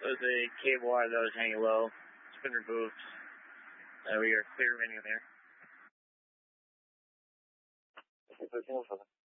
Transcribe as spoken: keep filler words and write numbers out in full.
was a cable wire that was hanging low. It's been removed. Uh, we are clear remaining there.